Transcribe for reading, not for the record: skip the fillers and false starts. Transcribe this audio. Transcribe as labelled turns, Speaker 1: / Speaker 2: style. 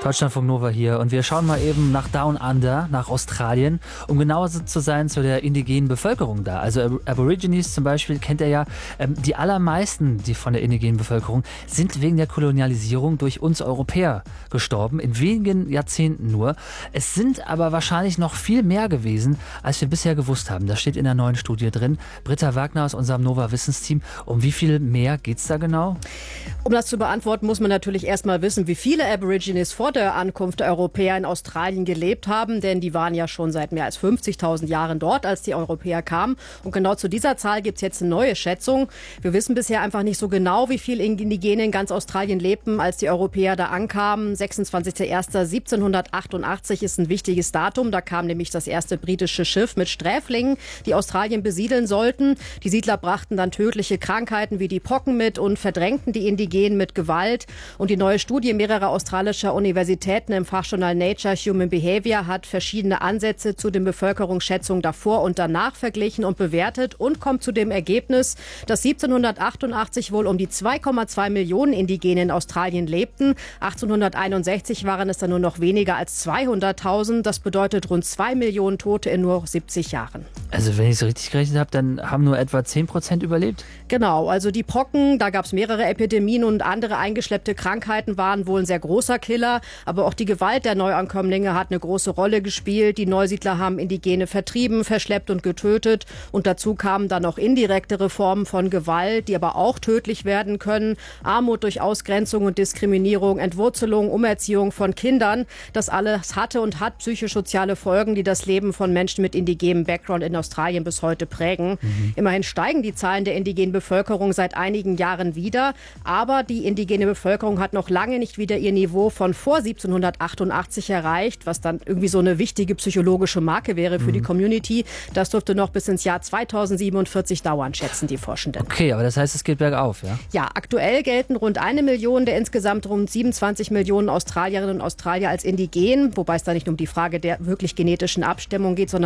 Speaker 1: Deutschlandfunk Nova hier und wir schauen mal eben nach Down Under, nach Australien, um genauer zu sein zu der indigenen Bevölkerung da. Also Aborigines zum Beispiel kennt ihr ja, die allermeisten von der indigenen Bevölkerung sind wegen der Kolonialisierung durch uns Europäer gestorben, in wenigen Jahrzehnten nur. Es sind aber wahrscheinlich noch viel mehr gewesen, als wir bisher gewusst haben. Das steht in der neuen Studie drin. Britta Wagner aus unserem Nova Wissensteam. Um wie viel mehr geht es da genau?
Speaker 2: Um das zu beantworten, muss man natürlich erstmal wissen, wie viele Aborigines vor der Ankunft der Europäer in Australien gelebt haben, denn die waren ja schon seit mehr als 50.000 Jahren dort, als die Europäer kamen. Und genau zu dieser Zahl gibt es jetzt eine neue Schätzung. Wir wissen bisher einfach nicht so genau, wie viele Indigene in ganz Australien lebten, als die Europäer da ankamen. 26.01.1788 ist ein wichtiges Datum. Da kam nämlich das erste britische Schiff mit Sträflingen, die Australien besiedeln sollten. Die Siedler brachten dann tödliche Krankheiten wie die Pocken mit und verdrängten die Indigenen mit Gewalt. Und die neue Studie mehrerer australischer Universitäten im Fachjournal Nature Human Behavior hat verschiedene Ansätze zu den Bevölkerungsschätzungen davor und danach verglichen und bewertet und kommt zu dem Ergebnis, dass 1788 wohl um die 2,2 Millionen Indigene in Australien lebten. 1861 waren es dann nur noch weniger als 200.000. Das bedeutet rund 2 Millionen Tote in nur 70 Jahren.
Speaker 1: Also wenn ich es richtig gerechnet habe, dann haben nur etwa 10% überlebt?
Speaker 2: Genau, also die Pocken, da gab es mehrere Epidemien und andere eingeschleppte Krankheiten waren wohl ein sehr großer Killer. Aber auch die Gewalt der Neuankömmlinge hat eine große Rolle gespielt. Die Neusiedler haben Indigene vertrieben, verschleppt und getötet. Und dazu kamen dann auch indirektere Formen von Gewalt, die aber auch tödlich werden können. Armut durch Ausgrenzung und Diskriminierung, Entwurzelung, Umerziehung von Kindern. Das alles hatte und hat psychosoziale Folgen, die das Leben von Menschen mit indigenem Background in Australien bis heute prägen. Immerhin steigen die Zahlen der indigenen Bevölkerung seit einigen Jahren wieder. Aber die indigene Bevölkerung hat noch lange nicht wieder ihr Niveau von vor 1788 erreicht, was dann irgendwie so eine wichtige psychologische Marke wäre für die Community. Das dürfte noch bis ins Jahr 2047 dauern, schätzen die Forschenden.
Speaker 1: Okay, aber das heißt, es geht bergauf, ja?
Speaker 2: Ja, aktuell gelten rund 1 Million der insgesamt rund 27 Millionen Australierinnen und Australier als indigen, wobei es da nicht um die Frage der wirklich genetischen Abstammung geht, sondern